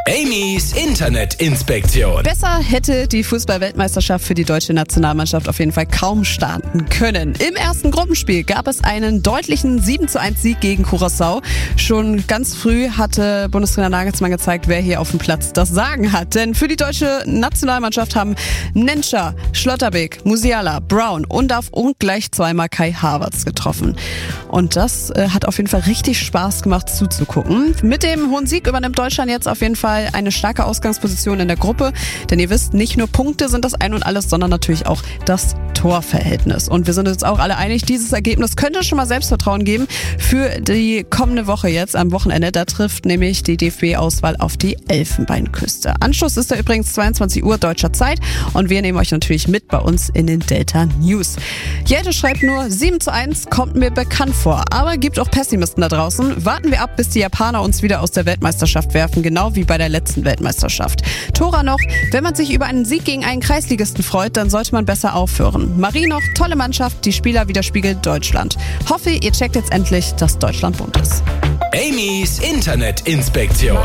Amy's Internetinspektion. Besser hätte die Fußball-Weltmeisterschaft für die deutsche Nationalmannschaft auf jeden Fall kaum starten können. Im ersten Gruppenspiel gab es einen deutlichen 7:1 Sieg gegen Curaçao. Schon ganz früh hatte Bundestrainer Nagelsmann gezeigt, wer hier auf dem Platz das Sagen hat. Denn für die deutsche Nationalmannschaft haben Netscher, Schlotterbeck, Musiala, Brown, Undav und gleich zweimal Kai Havertz getroffen. Und das hat auf jeden Fall richtig Spaß gemacht zuzugucken. Mit dem hohen Sieg übernimmt Deutschland jetzt auf jeden Fall eine starke Ausgangsposition in der Gruppe. Denn ihr wisst, nicht nur Punkte sind das Ein und Alles, sondern natürlich auch das Torverhältnis. Und wir sind uns auch alle einig, dieses Ergebnis könnte schon mal Selbstvertrauen geben für die kommende Woche jetzt am Wochenende. Da trifft nämlich die DFB-Auswahl auf die Elfenbeinküste. Anschluss ist da übrigens 22 Uhr deutscher Zeit und wir nehmen euch natürlich mit bei uns in den Delta News. Jette schreibt nur, 7:1 kommt mir bekannt vor, aber gibt auch Pessimisten da draußen. Warten wir ab, bis die Japaner uns wieder aus der Weltmeisterschaft werfen, genau wie bei der letzten Weltmeisterschaft. Tora noch, wenn man sich über einen Sieg gegen einen Kreisligisten freut, dann sollte man besser aufhören. Marie noch, tolle Mannschaft, die Spieler widerspiegelt Deutschland. Hoffe, ihr checkt jetzt endlich, dass Deutschland bunt ist. Amy's Internetinspektion.